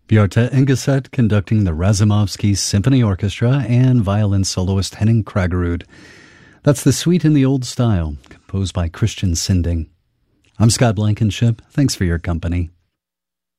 Bjarte Engeset conducting the Razumovsky Symphony Orchestra and violin soloist Henning Kragerud. That's the Suite in the Old Style, composed by Christian Sinding. I'm Scott Blankenship. Thanks for your company.